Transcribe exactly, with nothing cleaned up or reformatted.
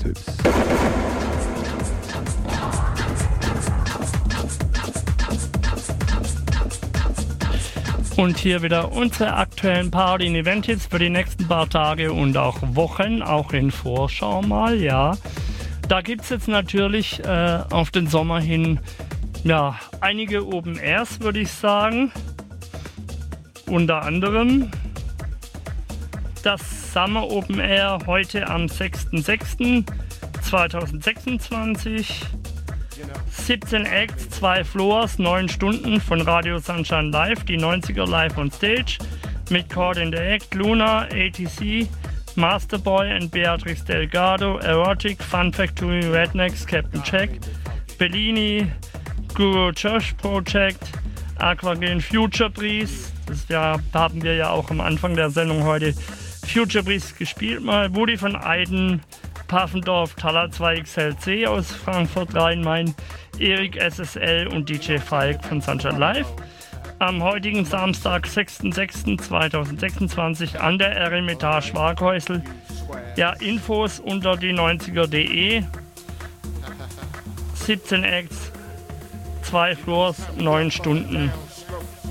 Tschüss. Und hier wieder unsere aktuellen Party- und Event-Hits für die nächsten paar Tage und auch Wochen, auch in Vorschau mal, ja. Da gibt es jetzt natürlich äh, auf den Sommer hin ja, einige Open Airs, würde ich sagen. Unter anderem das Summer Open Air heute am sechster sechster zweitausendsechsundzwanzig. siebzehn Acts, zwei Floors, neun Stunden von Radio Sunshine Live, die neunziger live on stage mit Caught in the Act, Luna, A T C, Masterboy and Beatrix Delgado, Erotic, Fun Factory, Rednecks, Captain Jack, Bellini, Guru Josh Project, Aquagen Future Breeze, das ja, haben wir ja auch am Anfang der Sendung heute Future Breeze gespielt mal, Woody von Aiden, Paffendorf, Thaler zwei X L C aus Frankfurt Rhein-Main, Erik S S L und D J Falk von Sunshine Live. Am heutigen Samstag, sechster sechster zweitausendsechsundzwanzig an der Eremitage Waghäusel. Ja, Infos unter die neunziger punkt de. siebzehn Acts, zwei Floors, neun Stunden.